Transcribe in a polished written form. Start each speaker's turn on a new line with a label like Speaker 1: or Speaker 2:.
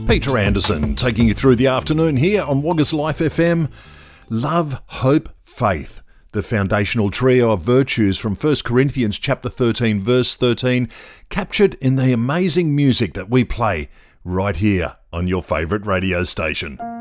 Speaker 1: Peter Anderson taking you through the afternoon here on Wagga's Life FM. Love, hope, faith. The foundational trio of virtues from 1 Corinthians chapter 13 verse 13, captured in the amazing music that we play right here on your favourite radio station.